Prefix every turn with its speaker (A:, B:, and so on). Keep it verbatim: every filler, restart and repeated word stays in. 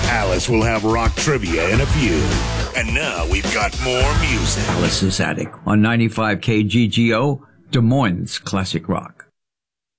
A: Alice will have rock trivia in a few. And now we've got more music.
B: Alice's Attic on ninety-five K G G O, Des Moines Classic Rock.